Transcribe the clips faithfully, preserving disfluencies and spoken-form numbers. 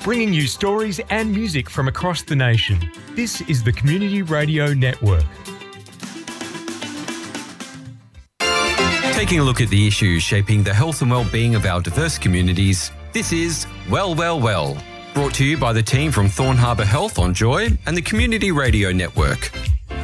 bringing you stories and music from across the nation. This is the Community Radio Network. Taking a look at the issues shaping the health and well-being of our diverse communities, this is Well, Well, Well, brought to you by the team from Thorn Harbour Health on Joy and the Community Radio Network.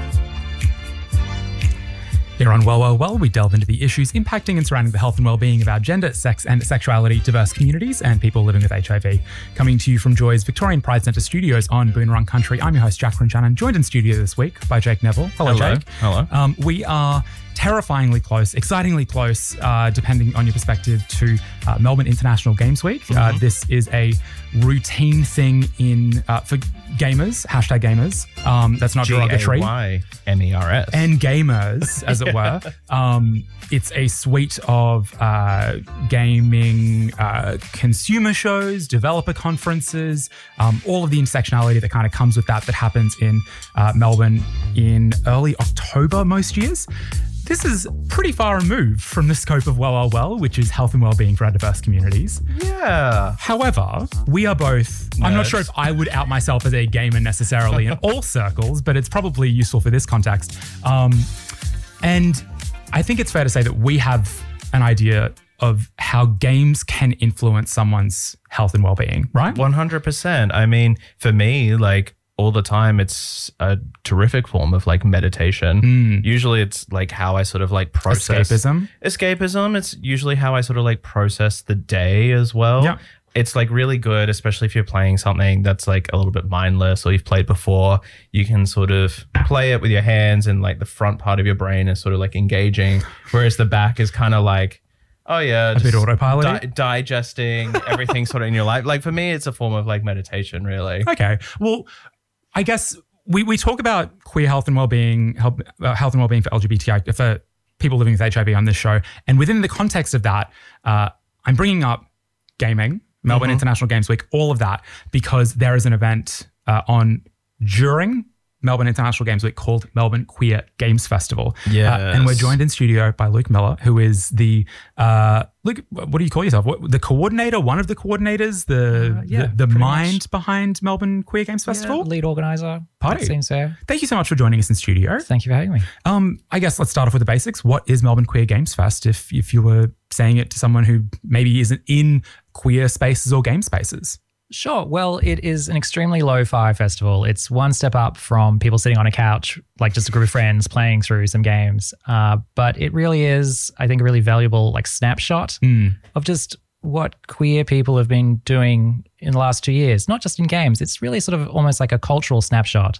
Here on Well, Well, Well, we delve into the issues impacting and surrounding the health and well-being of our gender, sex and sexuality diverse communities and people living with H I V. Coming to you from Joy's Victorian Pride Centre studios on Boonwurrung Country, I'm your host, Jacqueline Shannon, joined in studio this week by Jake Neville. Hello, Hello. Jake. Hello. Um, we are terrifyingly close, excitingly close, uh, depending on your perspective, to uh, Melbourne International Games Week. Mm-hmm. Uh, this is a routine thing in uh, for gamers, hashtag gamers. Um, that's not derogatory. G A Y M E R S. And gamers, as it were. Um, it's a suite of uh, gaming uh, consumer shows, developer conferences, um, all of the intersectionality that kind of comes with that that happens in uh, Melbourne in early October most years. This is pretty far removed from the scope of Well, Well, Well, which is health and well-being for our diverse communities. Yeah. However, we are both, Nerds. I'm not sure if I would out myself as a gamer necessarily in all circles, but it's probably useful for this context. Um, and I think it's fair to say that we have an idea of how games can influence someone's health and well-being, right? one hundred percent. I mean, for me, like, all the time, it's a terrific form of like meditation. Mm. Usually it's like how I sort of like process Escapism. Escapism. It's usually how I sort of like process the day as well. Yeah. It's like really good, especially if you're playing something that's like a little bit mindless or you've played before. You can sort of play it with your hands and like the front part of your brain is sort of like engaging, whereas the back is kind of like, oh yeah, A bit autopilot. di- digesting everything sort of in your life. Like for me, it's a form of like meditation, really. Okay. Well, I guess we, we talk about queer health and well-being, health, uh, health and well-being for L G B T I, for people living with H I V on this show. And within the context of that, uh, I'm bringing up gaming, Melbourne Mm-hmm. International Games Week, all of that, because there is an event uh, on during Melbourne International Games Week called Melbourne Queer Games Festival. Yes. Uh, and we're joined in studio by Luke Miller, who is the, uh, Luke, what do you call yourself? What, the coordinator, one of the coordinators, the Uh, yeah, the, the pretty mind much. behind Melbourne Queer Games Festival? Yeah, lead organizer. Party. That seems fair. Thank you so much for joining us in studio. Thank you for having me. Um, I guess let's start off with the basics. What is Melbourne Queer Games Fest? If if you were saying it to someone who maybe isn't in queer spaces or game spaces. Sure. Well, it is an extremely lo-fi festival. It's one step up from people sitting on a couch, like just a group of friends playing through some games. Uh, but it really is, I think, a really valuable like snapshot Mm. of just what queer people have been doing in the last two years, not just in games. It's really sort of almost like a cultural snapshot.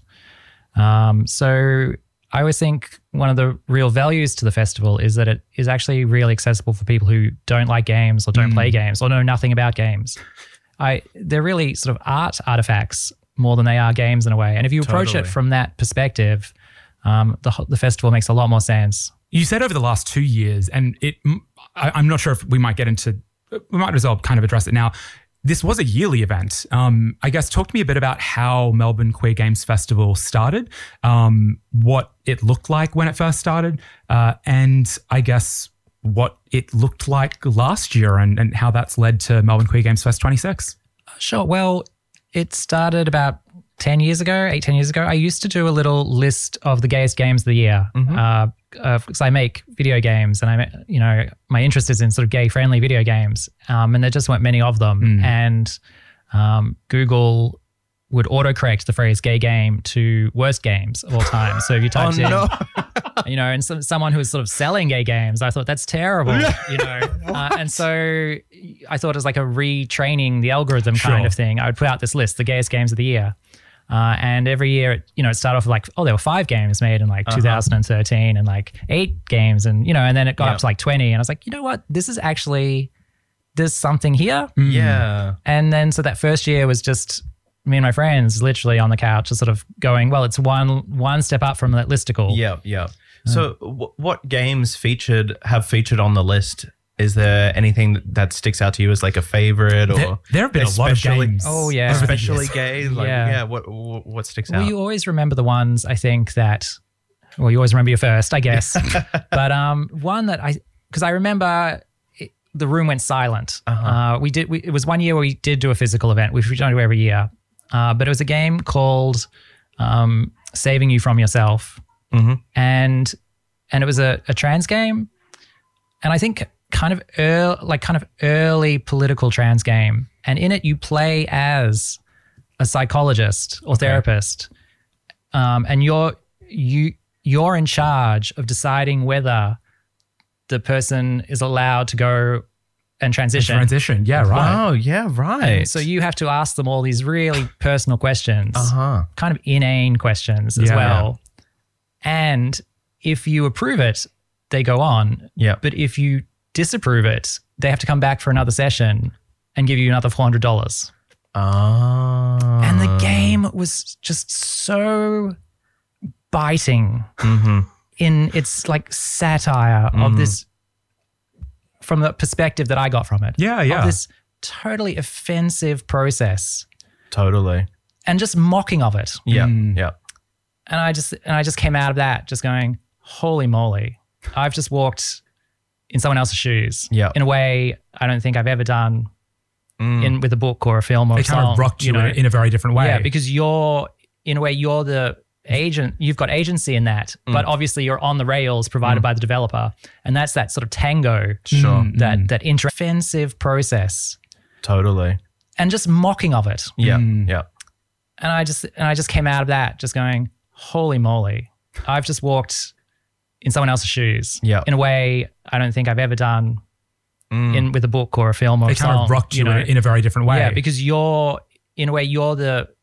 Um, so I always think one of the real values to the festival is that it is actually really accessible for people who don't like games or don't Mm. play games or know nothing about games. I they're really sort of art artifacts more than they are games in a way. And if you approach Totally. it from that perspective, um, the ho- the festival makes a lot more sense. You said over the last two years, and it, I, I'm not sure if we might get into, we might as well kind of address it now. This was a yearly event. Um, I guess talk to me a bit about how Melbourne Queer Games Festival started, um, what it looked like when it first started, uh, and I guess what it looked like last year and, and how that's led to Melbourne Queer Games Fest twenty-six. Sure. Well, it started about ten years ago, eight, ten years ago. I used to do a little list of the gayest games of the year Mhm. uh, uh, because I make video games and I, you know, my interest is in sort of gay-friendly video games, um, and there just weren't many of them. Mm. And um, Google would autocorrect the phrase "gay game" to "worst games of all time." So if you Oh typed in, no. you know, and some, someone who was sort of selling gay games, I thought that's terrible, you know. Uh, and so I thought it was like a retraining the algorithm kind Sure. of thing. I would put out this list, the gayest games of the year. Uh, and every year, it, you know, it started off with like, oh, there were five games made in like Uh-huh. two thousand thirteen and like eight games. And, you know, and then it got Yeah. up to like twenty. And I was like, you know what? This is actually, there's something here. Mm. Yeah. And then so that first year was just me and my friends literally on the couch just sort of going, well, it's one one step up from that listicle. Yeah, yeah. So w- what games featured have featured on the list? Is there anything that sticks out to you as like a favorite or There, there have been a lot of especially- games. Oh, yeah. over the especially years. gay? Like, Yeah. yeah. What what what sticks Well, out? you always remember the ones I think that, well, you always remember your first, I guess. But um, one that I, because I remember it, the room went silent. Uh-huh. Uh, we did. We, it was one year where we did do a physical event, which we don't do every year. Uh, but it was a game called um, Saving You From Yourself, Mm-hmm. and and it was a, a trans game, and I think kind of early, like kind of early political trans game. And in it, you play as a psychologist or therapist, um, and you're you you're in charge of deciding whether the person is allowed to go and transition. Transition. Yeah, right. Oh, yeah, right. And so you have to ask them all these really personal questions, uh-huh. kind of inane questions as Yeah. well. And if you approve it, they go on. Yeah. But if you disapprove it, they have to come back for another session and give you another four hundred dollars. Oh. And the game was just so biting Mm-hmm. in its like satire Mm. of this, from the perspective that I got from it. Yeah, yeah. Of this totally offensive process Totally. and just mocking of it. Yeah. Mm. Yeah. And I just and I just came out of that just going, holy moly, I've just walked in someone else's shoes Yeah. in a way I don't think I've ever done Mm. in with a book or a film or It a kind song. of rocked you, know? in, in a very different way. Yeah, because you're in a way you're the agent. You've got agency in that, but obviously you're on the rails provided by the developer, and that's that sort of tango, Sure. Mm. that that inter- offensive process, Totally. and just mocking of it. Yeah. Mm. Yeah. And I just and I just came out of that just going, holy moly, I've just walked in someone else's shoes. Yeah. In a way I don't think I've ever done Mm. in with a book or a film or It a kind song. of rocked you, know? in, in a very different way. Yeah, because you're in a way you're the